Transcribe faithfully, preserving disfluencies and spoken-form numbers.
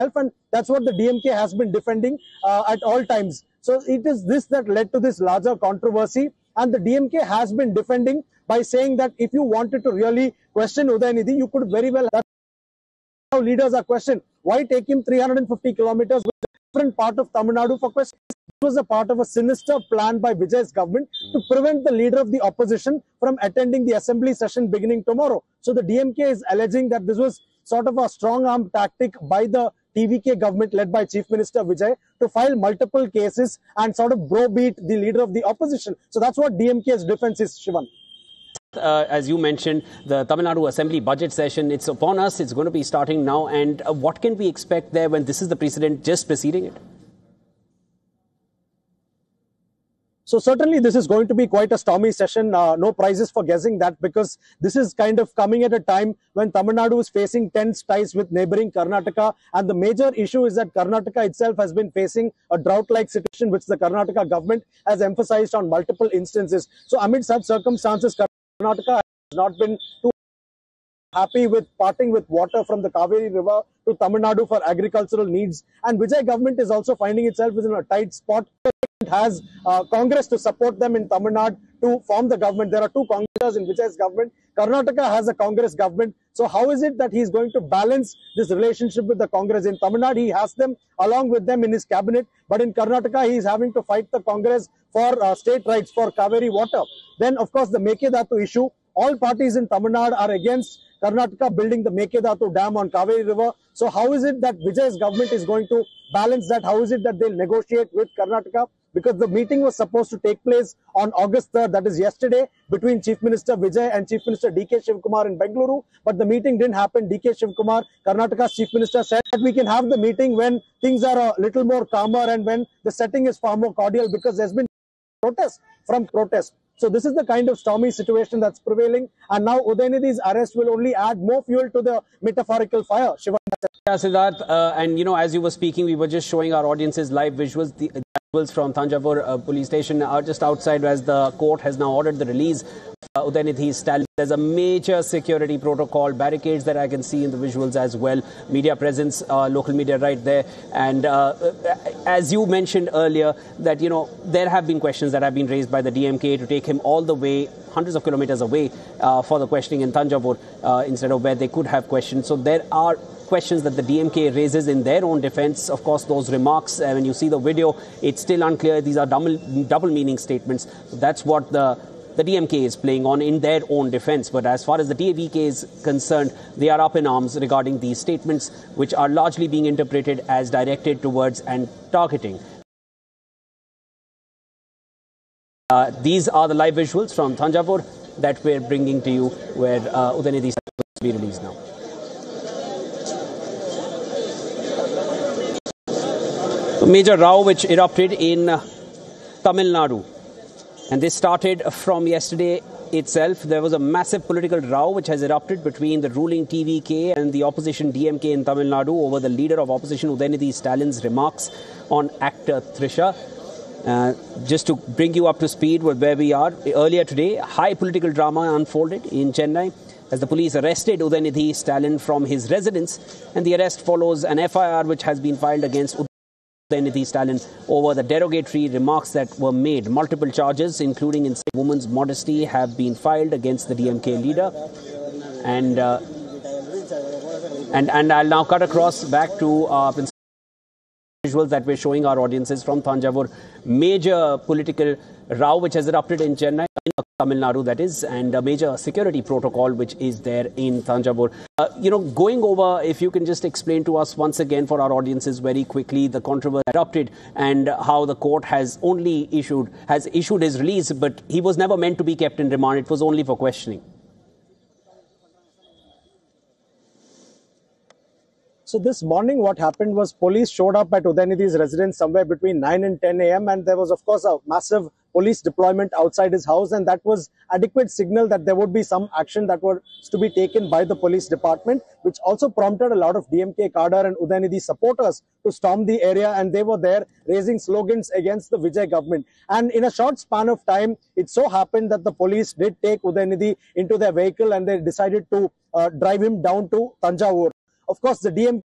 and that's what the D M K has been defending uh, at all times. So it is this that led to this larger controversy, and the D M K has been defending by saying that if you wanted to really question Udayanithi, you could very well have. Now leaders are questioned. Why take him three hundred fifty kilometers with a different part of Tamil Nadu for questions? It was a part of a sinister plan by Vijay's government to prevent the leader of the opposition from attending the assembly session beginning tomorrow. So the D M K is alleging that this was sort of a strong arm tactic by the T V K government led by Chief Minister Vijay to file multiple cases and sort of browbeat the leader of the opposition. So that's what D M K's defense is, Shivan. Uh, as you mentioned, the Tamil Nadu Assembly budget session, it's upon us. It's going to be starting now. And uh, what can we expect there when this is the precedent just preceding it? So certainly this is going to be quite a stormy session. Uh, no prizes for guessing that, because this is kind of coming at a time when Tamil Nadu is facing tense ties with neighboring Karnataka. And the major issue is that Karnataka itself has been facing a drought-like situation, which the Karnataka government has emphasized on multiple instances. So amid such circumstances, Karnataka has not been too happy with parting with water from the Kaveri River to Tamil Nadu for agricultural needs. And Vijay government is also finding itself within a tight spot. It has uh, Congress to support them in Tamil Nadu to form the government. There are two Congressors in Vijay's government. Karnataka has a Congress government. So how is it that he's going to balance this relationship with the Congress? In Tamil Nadu, he has them along with them in his cabinet. But in Karnataka, he is having to fight the Congress for uh, state rights, for Kaveri water. Then, of course, the Mekedatu issue. All parties in Tamil Nadu are against Karnataka building the Mekedatu Dam on Kaveri River. So how is it that Vijay's government is going to balance that? How is it that they'll negotiate with Karnataka? Because the meeting was supposed to take place on August third, that is yesterday, between Chief Minister Vijay and Chief Minister D K Shivkumar in Bengaluru. But the meeting didn't happen. D K Shivkumar, Karnataka's Chief Minister, said that we can have the meeting when things are a little more calmer and when the setting is far more cordial, because there's been protests from protests. So this is the kind of stormy situation that's prevailing. And now Udayanithi's arrest will only add more fuel to the metaphorical fire. Shivan. Yeah, Siddharth, uh, and you know, as you were speaking, we were just showing our audiences live visuals. The visuals from Thanjavur uh, police station are just outside, as the court has now ordered the release of uh, Udayanithi's Stalin. There's a major security protocol, barricades that I can see in the visuals as well. Media presence, uh, local media right there. And uh, as you mentioned earlier, that, you know, there have been questions that have been raised by the D M K to take him all the way, hundreds of kilometers away uh, for the questioning in Thanjavur uh, instead of where they could have questioned. So there are questions that the D M K raises in their own defense. Of course, those remarks, uh, when you see the video, it's still unclear. These are double, double meaning statements. So that's what the The D M K is playing on in their own defense. But as far as the T V K is concerned, they are up in arms regarding these statements, which are largely being interpreted as directed towards and targeting. Uh, these are the live visuals from Thanjavur that we're bringing to you, where uh, Udayanithi will be released now. A major row which erupted in uh, Tamil Nadu. And this started from yesterday itself. There was a massive political row which has erupted between the ruling T V K and the opposition D M K in Tamil Nadu over the leader of opposition Udayanithi Stalin's remarks on actor Trisha. Uh, just to bring you up to speed with where we are, earlier today, high political drama unfolded in Chennai as the police arrested Udayanithi Stalin from his residence, and the arrest follows an F I R which has been filed against Udayanithi Stalin over the derogatory remarks that were made. Multiple charges, including in women's modesty, have been filed against the D M K leader. And uh, and and I'll now cut across back to uh, visuals that we're showing our audiences from Thanjavur. Major political row which has erupted in Chennai, in Tamil Nadu that is, and a major security protocol which is there in Thanjavur. Uh, you know, going over, if you can just explain to us once again for our audiences very quickly the controversy erupted and how the court has only issued, has issued his release, but he was never meant to be kept in remand. It was only for questioning. So this morning what happened was police showed up at Udayanithi's residence somewhere between nine and ten A M and there was of course a massive police deployment outside his house, and that was adequate signal that there would be some action that was to be taken by the police department, which also prompted a lot of D M K cadre and Udayanithi supporters to storm the area, and they were there raising slogans against the Vijay government. And in a short span of time, it so happened that the police did take Udayanithi into their vehicle and they decided to uh, drive him down to Thanjavur. Of course, the D M